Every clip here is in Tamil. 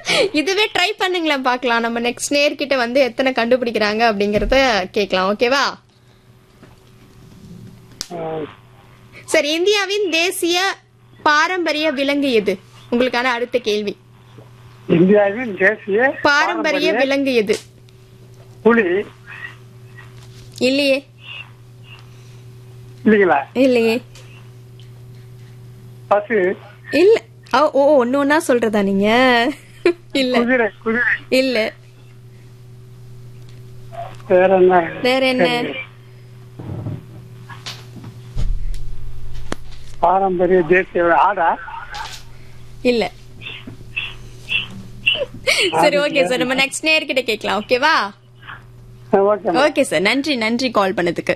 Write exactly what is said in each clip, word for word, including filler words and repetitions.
இதுவே ட்ரை பண்ணுங்களேன் பாக்கலாம். நம்ம நெக்ஸ்ட் நேர்கிட்ட வந்து எத்தனை கண்டுபிடிக்கிறாங்க அப்படிங்கறத கேட்கலாம். ஓகேவா? சரி, இந்தியாவின் தேசிய பாரம்பரிய விலங்கு எது? உங்களுக்கான அடுத்த கேள்வி. இந்தியாவின் தேசிய பாரம்பரிய விலங்கு எது? புலி. இல்லையே. இல்லீங்களா? இல்லையே. பசு. இல்ல. ஓ, ஒன்னு ஒன்னா சொல்றதா நீங்க? இல்ல. குதிரை. குதிரை இல்ல. வேற என்ன? வேற என்ன? பாரம்பரிய தேசிய ஆடா? இல்ல. சரி, ஓகே சார், நம்ம நெக்ஸ்ட் நேர்கிட்ட கேட்கலாம். ஓகேவா? ஓகே சார், நன்றி நன்றி கால் பண்ணதுக்கு.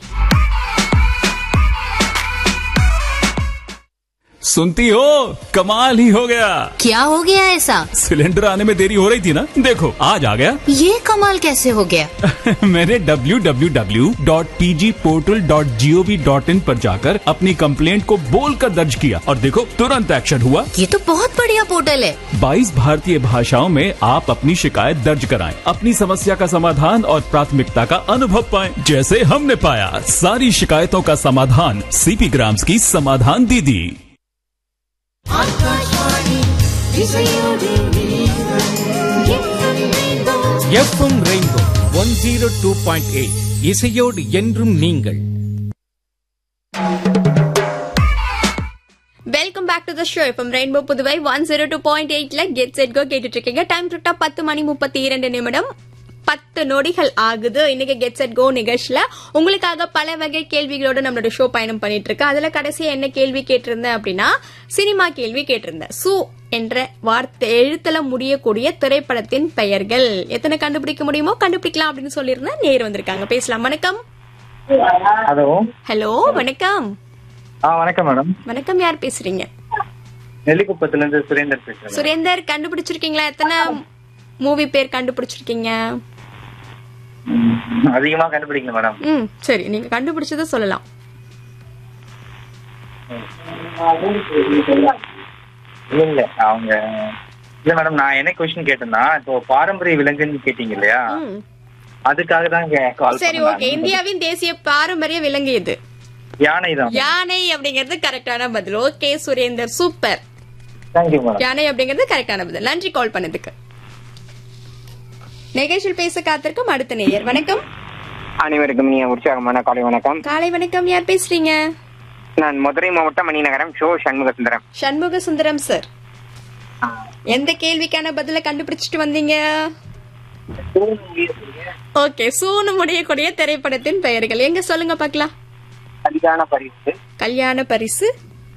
सुनती हो, कमाल ही हो गया। क्या हो गया ऐसा? सिलेंडर आने में देरी हो रही थी ना, देखो आज आ गया। ये कमाल कैसे हो गया? मैंने W W W dot P G portal dot G O V dot in पर जाकर अपनी कंप्लेंट को बोलकर दर्ज किया और देखो तुरंत एक्शन हुआ। ये तो बहुत बढ़िया पोर्टल है। बाईस भारतीय भाषाओं में आप अपनी शिकायत दर्ज कराएं, अपनी समस्या का समाधान और प्राथमिकता का अनुभव पाएं, जैसे हमने पाया। सारी शिकायतों का समाधान सीपी ग्राम्स की समाधान दीदी। FM rainbow one zero two point eight இசையோடு என்றும் நீங்கள். Welcome back to the show. FM rainbow Puduvai one zero two point எயிட்ல கெட் செட் கோ கேட்டுட்டு இருக்கீங்க. டைம் கரெக்டா பத்து மணி முப்பத்தி இரண்டு நிமிடம் பத்து நொடிகள் ஆகுது. இன்னைக்கு கெட் செட் கோ நிகழ்ச்சியில உங்களுக்காக பல வகை கேள்விகளோட நம்மளோட ஷோ பயணம் பண்ணிட்டு இருக்கு. அதுல கடைசியா என்ன கேள்வி கேட்டிருந்தேன் அப்படின்னா, சினிமா கேள்வி கேட்டிருந்தேன். சு என்ற வார்த்தை எழுத்துல முடியக்கூடிய திரைப்படத்தின் பெயர்கள் எத்தனை கண்டுபிடிக்க முடியுமோ கண்டுபிடிக்கலாம் அப்படின்னு சொல்லியிருந்தேன். நேர் வந்திருக்காங்க, பேசலாம். வணக்கம். ஹலோ. ஹலோ, வணக்கம். வணக்கம் மேடம். வணக்கம், யார் பேசுறீங்க? நெல்லிக்குப்பத்துல இருந்து சுரேந்தர் பேசுறேன். சுரேந்தர், கண்டுபிடிச்சிருக்கீங்களா? எத்தனை மூவி பேர் கண்டுபிடிச்சிருக்கீங்க? அதிகமா கண்டுபிடிக்கல மேடம். ம், சரி, நீங்க கண்டுபிடிச்சத சொல்லலாம். இல்ல அவங்க இல்ல மேடம், நான் என்ன क्वेश्चन கேட்டேன்னா, இப்போ பாரம்பரிய விலங்குன்னு கேட்டீங்க இல்லையா, அதுக்காக தான் கால். சரி, ஓகே. இந்தியாவின் தேசிய பாரம்பரிய விலங்கு எது? யானை தான். யானை அப்படிங்கிறது கரெக்டான பதில். Okay Surender, super. Thank you madam. யானை அப்படிங்கிறது கரெக்டான பதில். நன்றி கால் பண்ணதுக்கு. நிகழ்ச்சியில் பேச காத்திருக்கும் அடுத்த நேயர். வணக்கம். அனைவருக்கும் நீ உற்சாகமான காலை வணக்கம். காலை வணக்கம், யார் பேசுறீங்க? நான் மதுரை மாவட்டம் மணிநகரம் ஷோ சண்முக சுந்தரம். சண்முக சுந்தரம் சார், எந்த கேள்விக்கான பதில கண்டுபிடிச்சிட்டு வந்தீங்க? ஓகே, சூனு முடியக்கூடிய திரைப்படத்தின் பெயர்கள் எங்க சொல்லுங்க பாக்கலாம். கல்யாண பரிசு. கல்யாண பரிசு.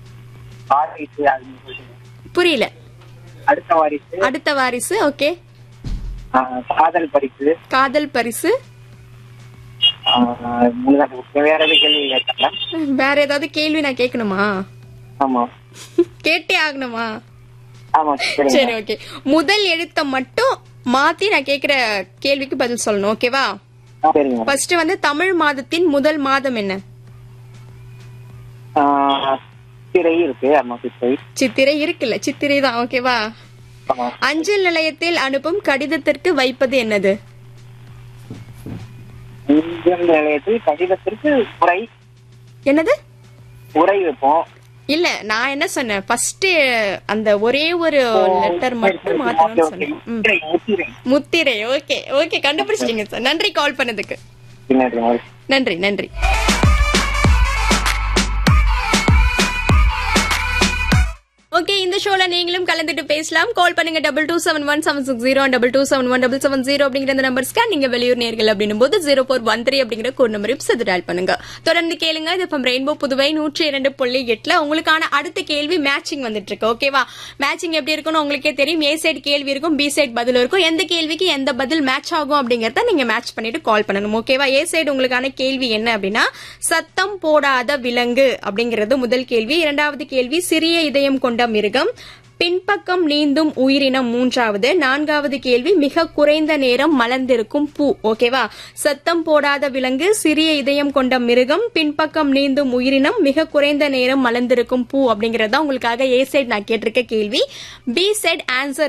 புரியல. அடுத்த வாரிசு. அடுத்த வாரிசு. ஓகே. காதல் பரிசு. காதல் பரிசு. வேற ஏதாவது கேள்வி? வேற ஏதாவது கேள்வி நான் கேட்கணுமா? ஆமா, கேட்டே ஆகணுமா? ஆமா. சரி, ஓகே. முதல் எழுத்த மட்டும் மாத்தி நான் கேக்குற கேள்விக்கு பதில் சொல்லணும். ஓகேவா? ஃபர்ஸ்ட் வந்து தமிழ் மாதத்தின் முதல் மாதம் என்ன? சித்திரை இருக்கு. ஆமா, சித்திரை. சித்திரை இருக்குல்ல, சித்திரை தான். ஓகேவா? அஞ்சல் நிலையத்தில் அனுப்பும் கடிதத்திற்கு வைப்பது என்னது? அஞ்சல் நிலையத்தில் கடிதத்திற்கு உரை. என்னது? உரை வைப்போம். இல்ல, நான் என்ன சொன்னேன், ஃபர்ஸ்ட் அந்த ஒரே ஒரு லெட்டர் மட்டும் மாத்தணும்னு சொன்னேன். முத்திரை. ஓகே ஓகே, கண்டுபிடிச்சிட்டீங்க சார். நன்றி கால் பண்ணதுக்கு. நன்றி நன்றி. ஓகே, இந்த ஷோல நீங்களும் கலந்துட்டு பேசலாம். கால் பண்ணுங்க double two seven one seven six zero double two seven one double seven zero அப்படிங்கிற அந்த நம்பர்ஸ்க்கு. நீங்க வெளியூர் நேர்கள் அப்படின்னும் போது ஜீரோ போர் ஒன் த்ரீ அப்படிங்கிற கோட் நம்பரையும் சேர்த்து டயல் பண்ணுங்க. தொடர்ந்து கேளுங்க. இது இப்போ ரெயின்போ புதுவை நூற்றி இரண்டு புள்ளி எட்டுல உங்களுக்கான அடுத்த கேள்வி மேட்சிங் வந்துட்டு இருக்கு. ஓகேவா? மேட்சிங் எப்படி இருக்குன்னு உங்களுக்கே தெரியும். ஏ சைடு கேள்வி இருக்கும், பி சைடு பதில் இருக்கும். எந்த கேள்விக்கு எந்த பதில் மேட்ச் ஆகும் அப்படிங்கறத நீங்க மேட்ச் பண்ணிட்டு கால் பண்ணணும். ஓகேவா? ஏ சைடு உங்களுக்கான கேள்வி என்ன அப்படின்னா, சத்தம் போடாத விலங்கு அப்படிங்கிறது முதல் கேள்வி. இரண்டாவது கேள்வி, சிறிய இதயம் கொண்ட மிருகம். பின்பக்கம் நீந்தும் உயிரினம் மூன்றாவது. நான்காவது கேள்வி, மிக குறைந்த நேரம் மலர்ந்திருக்கும் பூ. ஓகேவா? சத்தம் போடாத விலங்கு, சிறிய இதயம் கொண்ட மிருகம், பின்பக்கம் நீந்தும் உயிரினம், மிக குறைந்த நேரம் மலர்ந்திருக்கும் பூ அப்படிங்கறத உங்களுக்காக ஏ சைட் நான் கேட்டிருக்க கேள்வி. B side answer